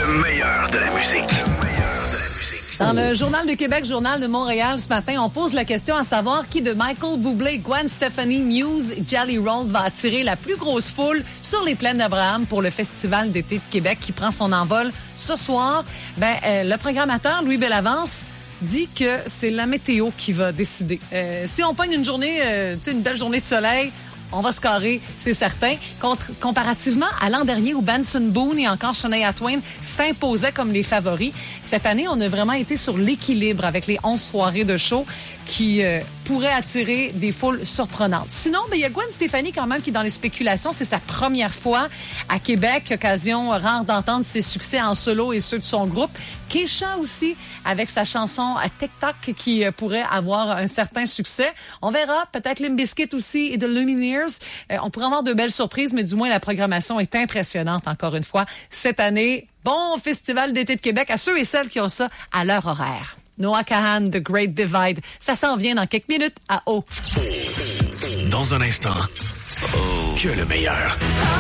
Le meilleur de la musique. Dans le Journal de Québec, Journal de Montréal, ce matin, on pose la question à savoir qui de Michael Bublé, Gwen Stefani, Muse et Jelly Roll va attirer la plus grosse foule sur les plaines d'Abraham pour le Festival d'été de Québec qui prend son envol ce soir. Le programmateur, Louis Bellavance, dit que c'est la météo qui va décider. Si on pogne une journée, une belle journée de soleil, on va se carrer, c'est certain. Comparativement à l'an dernier où Benson Boone et encore Shania Twain s'imposaient comme les favoris, cette année, on a vraiment été sur l'équilibre avec les 11 soirées de show qui pourraient attirer des foules surprenantes. Sinon, il y a Gwen Stefani quand même qui est dans les spéculations. C'est sa première fois à Québec, occasion rare d'entendre ses succès en solo et ceux de son groupe. Kesha aussi, avec sa chanson à TikTok qui pourrait avoir un certain succès. On verra, peut-être Limp Bizkit aussi et The Lumineers. On pourrait avoir de belles surprises, mais du moins la programmation est impressionnante encore une fois cette année. Bon Festival d'été de Québec à ceux et celles qui ont ça à leur horaire. Noah Kahan, The Great Divide. Ça s'en vient dans quelques minutes à O. Dans un instant, que le meilleur.